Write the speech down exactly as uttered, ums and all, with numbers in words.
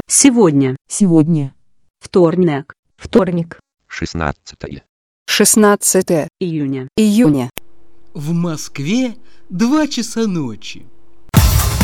Сегодня. Сегодня. Вторник. Вторник. шестнадцатое шестнадцатое Июня. июня. В Москве два часа ночи.